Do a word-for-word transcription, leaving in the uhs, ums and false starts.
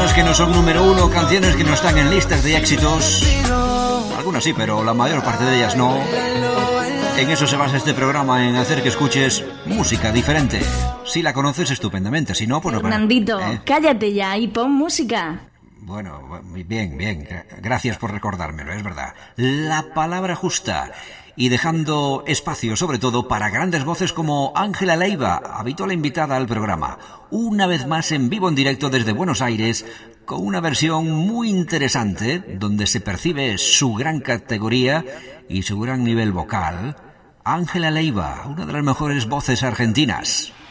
Canciones que no son número uno, canciones que no están en listas de éxitos. Algunas sí, pero la mayor parte de ellas no. En eso se basa este programa, en hacer que escuches música diferente. Si la conoces, estupendamente. Si no, pues no. Fernandito, ¿eh? Cállate ya y pon música. Bueno, bien, bien. Gracias por recordármelo, es verdad. La palabra justa. Y dejando espacio, sobre todo, para grandes voces como Ángela Leiva, habitual invitada al programa. Una vez más en vivo en directo desde Buenos Aires, con una versión muy interesante, donde se percibe su gran categoría y su gran nivel vocal. Ángela Leiva, una de las mejores voces argentinas.